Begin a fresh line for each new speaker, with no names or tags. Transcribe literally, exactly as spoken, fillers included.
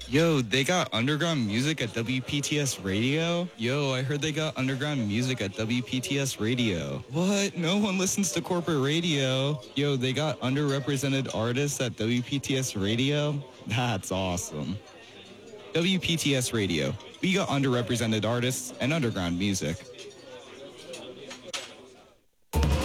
Yo, they got underground music at W P T S Radio? Yo, I heard they got underground music at W P T S Radio. What? No one listens to corporate radio. Yo, they got underrepresented artists at W P T S Radio? That's awesome. W P T S Radio. We got underrepresented artists and underground music.